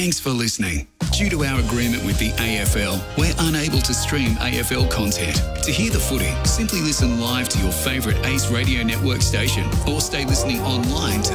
Thanks for listening. Due to our agreement with the AFL, we're unable to stream AFL content. To hear the footy, simply listen live to your favourite Ace Radio Network station or stay listening online to